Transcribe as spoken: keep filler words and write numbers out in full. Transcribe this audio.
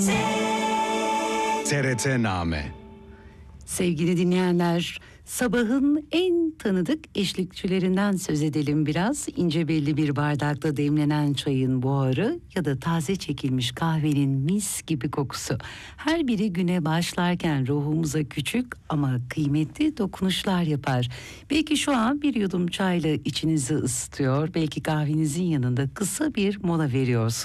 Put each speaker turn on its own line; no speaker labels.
T R T-name.
Sevgili dinleyenler, sabahın en tanıdık eşlikçilerinden söz edelim biraz. İnce belli bir bardakta demlenen çayın buharı ya da taze çekilmiş kahvenin mis gibi kokusu. Her biri güne başlarken ruhumuza küçük ama kıymetli dokunuşlar yapar. Belki şu an bir yudum çayla içinizi ısıtıyor, belki kahvenizin yanında kısa bir mola veriyorsunuz.